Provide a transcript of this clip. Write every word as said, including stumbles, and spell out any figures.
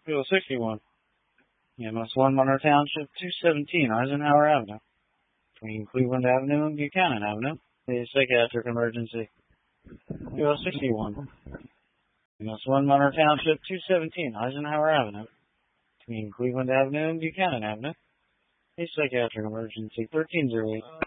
Bill sixty-one. E M S one, Monroe Township, two seventeen Eisenhower Avenue. Between Cleveland Avenue and Buchanan Avenue. A psychiatric emergency. Bill sixty-one. E M S one, Monroe Township, two seventeen Eisenhower Avenue. Between Cleveland Avenue and Buchanan Avenue. A psychiatric emergency. thirteen oh eight.